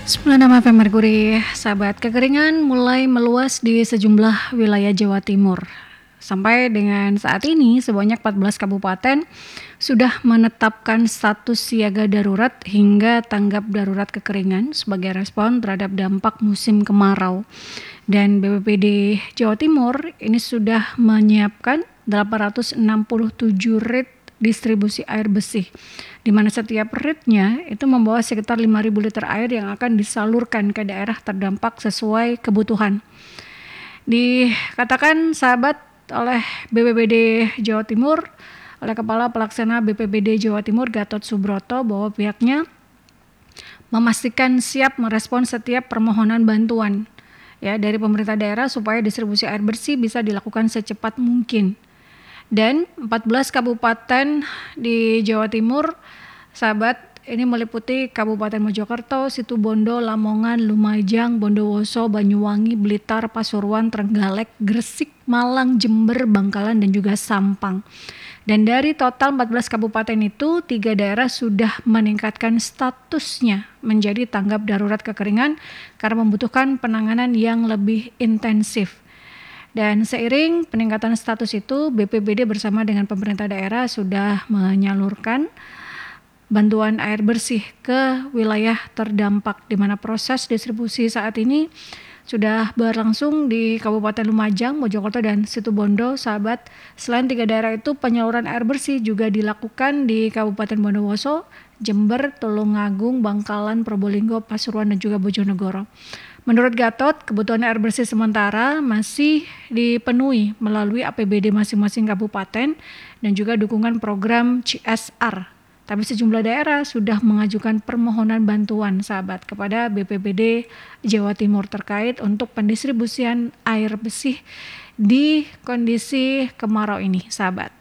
96 FM Merkuri, sahabat, kekeringan mulai meluas di sejumlah wilayah Jawa Timur. Sampai dengan saat ini, sebanyak 14 kabupaten sudah menetapkan status siaga darurat hingga tanggap darurat kekeringan sebagai respon terhadap dampak musim kemarau. Dan BPBD Jawa Timur ini sudah menyiapkan 867 rit distribusi air bersih, di mana setiap ritnya itu membawa sekitar 5.000 liter air yang akan disalurkan ke daerah terdampak sesuai kebutuhan. Dikatakan sahabat oleh BPBD Jawa Timur, oleh Kepala Pelaksana BPBD Jawa Timur Gatot Subroto, bahwa pihaknya memastikan siap merespon setiap permohonan bantuan dari pemerintah daerah supaya distribusi air bersih bisa dilakukan secepat mungkin. Dan 14 kabupaten di Jawa Timur, sahabat, ini meliputi Kabupaten Mojokerto, Situbondo, Lamongan, Lumajang, Bondowoso, Banyuwangi, Blitar, Pasuruan, Trenggalek, Gresik, Malang, Jember, Bangkalan, dan juga Sampang. Dan dari total 14 kabupaten itu, 3 daerah sudah meningkatkan statusnya menjadi tanggap darurat kekeringan karena membutuhkan penanganan yang lebih intensif. Dan seiring peningkatan status itu, BPBD bersama dengan pemerintah daerah sudah menyalurkan bantuan air bersih ke wilayah terdampak, di mana proses distribusi saat ini sudah berlangsung di Kabupaten Lumajang, Mojokerto, dan Situbondo, sahabat. Selain 3 daerah itu, penyaluran air bersih juga dilakukan di Kabupaten Bondowoso, Jember, Tulungagung, Bangkalan, Probolinggo, Pasuruan, dan juga Bojonegoro. Menurut Gatot, kebutuhan air bersih sementara masih dipenuhi melalui APBD masing-masing kabupaten dan juga dukungan program CSR. Tapi sejumlah daerah sudah mengajukan permohonan bantuan, sahabat, kepada BPBD Jawa Timur terkait untuk pendistribusian air bersih di kondisi kemarau ini, sahabat.